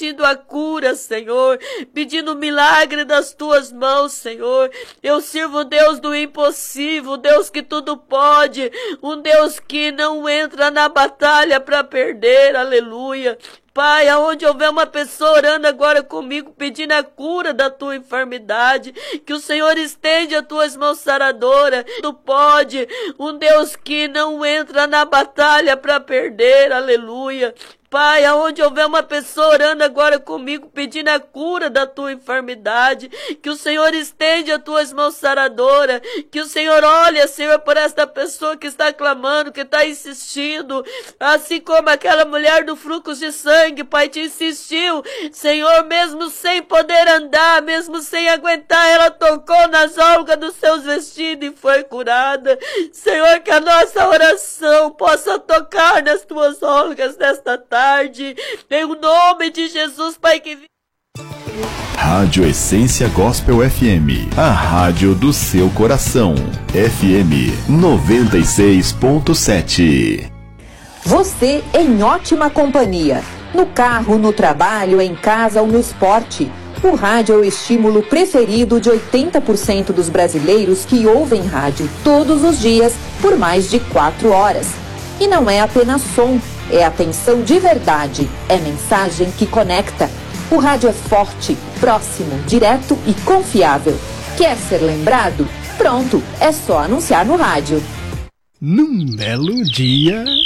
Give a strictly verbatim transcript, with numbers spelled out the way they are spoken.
pedindo a cura, Senhor, pedindo o milagre das tuas mãos, Senhor. Eu sirvo o Deus do impossível, o Deus que tudo pode, um Deus que não entra na batalha para perder, aleluia. Pai, aonde houver uma pessoa orando agora comigo, pedindo a cura da tua enfermidade, que o Senhor estende as tuas mãos saradoras. Tu pode, um Deus que não entra na batalha para perder, aleluia. Pai, aonde houver uma pessoa orando agora comigo, pedindo a cura da tua enfermidade, que o Senhor estende as tuas mãos saradoras, que o Senhor olha, Senhor, por esta pessoa que está clamando, que está insistindo, assim como aquela mulher do fluxo de sangue, Pai, te insistiu, Senhor, mesmo sem poder andar, mesmo sem aguentar, ela tocou nas algas dos seus vestidos e foi curada. Senhor, que a nossa oração possa tocar nas tuas algas nesta tarde. Em nome de Jesus, Pai, que... Rádio Essência Gospel F M, a rádio do seu coração. F M noventa e seis ponto sete. Você em ótima companhia. No carro, no trabalho, em casa ou no esporte. O rádio é o estímulo preferido de oitenta por cento dos brasileiros que ouvem rádio todos os dias por mais de quatro horas. E não é apenas som. É atenção de verdade, é mensagem que conecta. O rádio é forte, próximo, direto e confiável. Quer ser lembrado? Pronto, é só anunciar no rádio. Num belo dia...